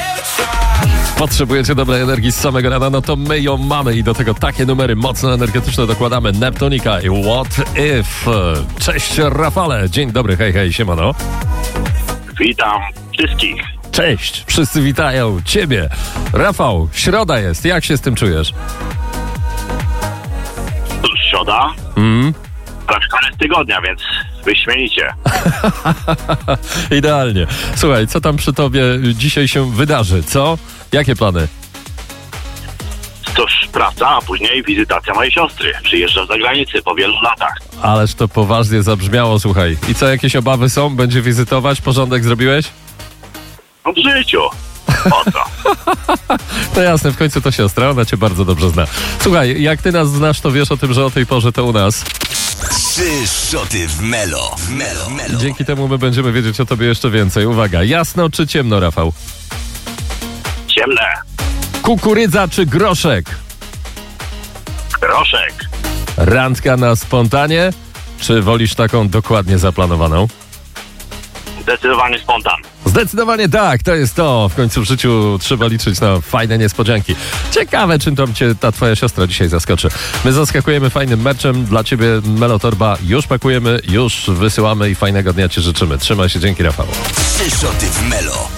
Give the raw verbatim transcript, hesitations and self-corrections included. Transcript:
Potrzebujecie dobrej energii z samego rana, no to my ją mamy i do tego takie numery mocno energetyczne dokładamy. Neptunika i What If. Cześć Rafale, dzień dobry, hej, hej, siemano. Witam wszystkich. Cześć, wszyscy witają ciebie. Rafał, środa jest, jak się z tym czujesz? Cóż, środa? Mm. Prawie koniec tygodnia, więc wyśmienicie. Idealnie. Słuchaj, co tam przy tobie dzisiaj się wydarzy, co? Jakie plany? Cóż, praca, a później wizytacja mojej siostry. Przyjeżdża z zagranicy po wielu latach. Ależ to poważnie zabrzmiało, słuchaj. I co, jakieś obawy są? Będzie wizytować? Porządek zrobiłeś? No w życiu. Po co? No jasne, w końcu to siostra, ona cię bardzo dobrze zna. Słuchaj, jak ty nas znasz, to wiesz o tym, że o tej porze to u nas. Trzy szoty w Melo. W Melo. Melo. Dzięki temu my będziemy wiedzieć o tobie jeszcze więcej. Uwaga, jasno czy ciemno, Rafał? Ciemne. Kukurydza czy groszek? Groszek. Randka na spontanie, czy wolisz taką dokładnie zaplanowaną? Zdecydowanie spontan. Zdecydowanie tak, to jest to. W końcu w życiu trzeba liczyć na fajne niespodzianki. Ciekawe, czym tam cię ta twoja siostra dzisiaj zaskoczy. My zaskakujemy fajnym meczem. Dla ciebie Melotorba już pakujemy, już wysyłamy i fajnego dnia ci życzymy. Trzymaj się, dzięki Rafał. Trzy szoty w Melo.